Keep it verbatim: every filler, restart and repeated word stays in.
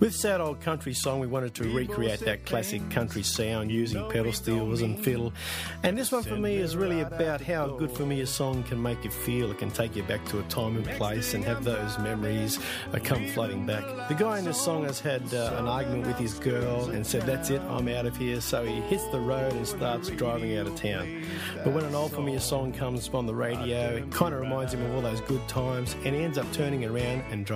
With Sad Old Country Song, we wanted to recreate that classic country sound using pedal steels and fiddle. And this one for me is really about how good for me a song can make you feel. It can take you back to a time and place and have those memories uh, come flooding back. The guy in this song has had uh, an argument with his girl and said, that's it, I'm out of here. So he hits the road and starts driving out of town. But when an old familiar song comes on the radio, it kind of reminds him of all those good times, and he ends up turning around and driving